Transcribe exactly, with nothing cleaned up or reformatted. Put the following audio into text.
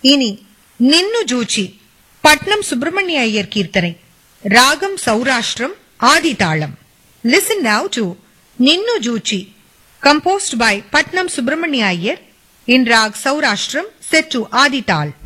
இனி நின்னு ஜூச்சி பட்னம் சுப்பிரமணிய ஐயர் கீர்த்தனை ராகம் சௌராஷ்டிரம் ஆதி தாளம். Listen now to Ninnu Juchi composed by Patnam Subramania Iyer in Rag Saurashtram set to Adi Tal.